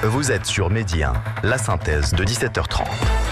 Vous êtes sur Midi 1, la synthèse de 17h30.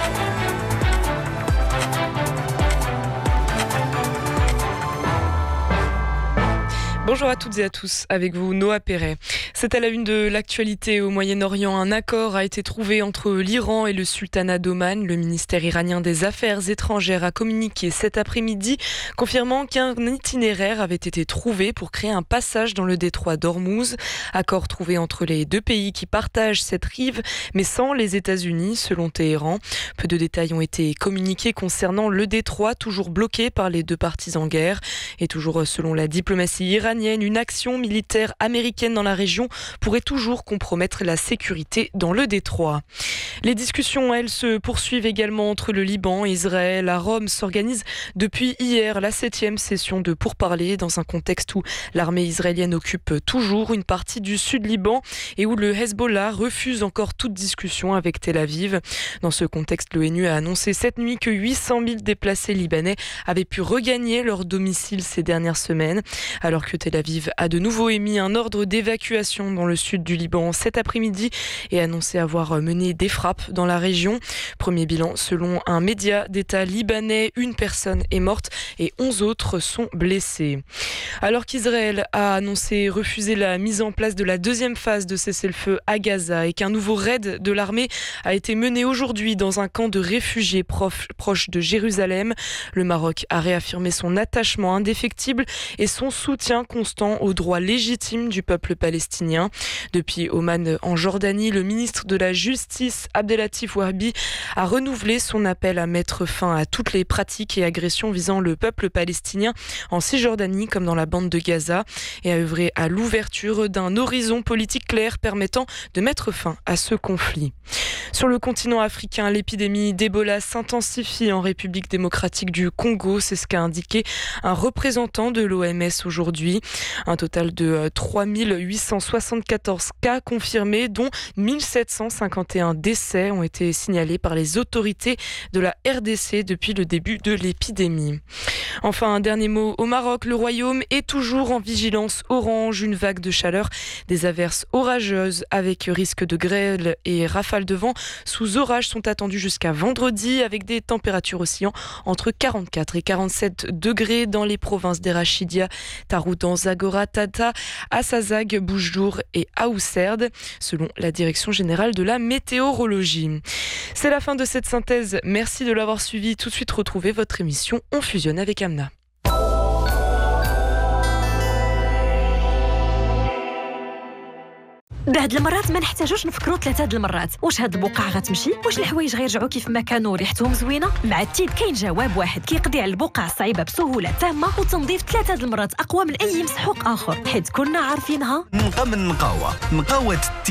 Bonjour à toutes et à tous, avec vous Noah Perret. C'est à la une de l'actualité au Moyen-Orient. Un accord a été trouvé entre l'Iran et le sultanat d'Oman. Le ministère iranien des Affaires étrangères a communiqué cet après-midi, confirmant qu'un itinéraire avait été trouvé pour créer un passage dans le détroit d'Ormuz. Accord trouvé entre les deux pays qui partagent cette rive, mais sans les États-Unis, selon Téhéran. Peu de détails ont été communiqués concernant le détroit, toujours bloqué par les deux parties en guerre. Et toujours selon la diplomatie iranienne, une action militaire américaine dans la région pourrait toujours compromettre la sécurité dans le détroit. Les discussions, elles, se poursuivent également entre le Liban et Israël. À Rome s'organise depuis hier la 7e session de pourparlers dans un contexte où l'armée israélienne occupe toujours une partie du sud Liban et où le Hezbollah refuse encore toute discussion avec Tel Aviv. Dans ce contexte, l'ONU a annoncé cette nuit que 800 000 déplacés libanais avaient pu regagner leur domicile ces dernières semaines, alors que Tel Aviv a de nouveau émis un ordre d'évacuation dans le sud du Liban cet après-midi et annoncé avoir mené des frappes dans la région. Premier bilan selon un média d'État libanais, une personne est morte et 11 autres sont blessés. Alors qu'Israël a annoncé refuser la mise en place de la deuxième phase de cessez-le-feu à Gaza et qu'un nouveau raid de l'armée a été mené aujourd'hui dans un camp de réfugiés proche de Jérusalem, le Maroc a réaffirmé son attachement indéfectible et son soutien constant aux droits légitimes du peuple palestinien. Depuis Oman en Jordanie, le ministre de la Justice Abdelatif Wahbi a renouvelé son appel à mettre fin à toutes les pratiques et agressions visant le peuple palestinien en Cisjordanie comme dans la bande de Gaza et a œuvré à l'ouverture d'un horizon politique clair permettant de mettre fin à ce conflit. Sur le continent africain, l'épidémie d'Ebola s'intensifie en République démocratique du Congo, c'est ce qu'a indiqué un représentant de l'OMS aujourd'hui. Un total de 3 874 cas confirmés, dont 1751 décès ont été signalés par les autorités de la RDC depuis le début de l'épidémie. Enfin, un dernier mot au Maroc. Le royaume est toujours en vigilance orange. Une vague de chaleur, des averses orageuses avec risque de grêle et rafales de vent sous orage sont attendues jusqu'à vendredi avec des températures oscillant entre 44 et 47 degrés dans les provinces d'Erachidia, Taroudan, Zagora, Tata, Assazag, Boujdour et Aousserd, selon la Direction générale de la météorologie. C'est la fin de cette synthèse. Merci de l'avoir suivi. Tout de suite, retrouvez votre émission On fusionne avec Amna. بعد المرات ما نحتاجوش نفكروا 3 د المرات واش هاد البقعه غتمشي واش الحوايج غيرجعوا كيف ما كانوا ريحتهم زوينه مع التيد كاين جواب واحد كيقضي على البقع الصعيبه بسهوله تامه وتنظيف 3 د المرات اقوى من اي مسحوق اخر حيت كنا عارفينها من قبل نقاوه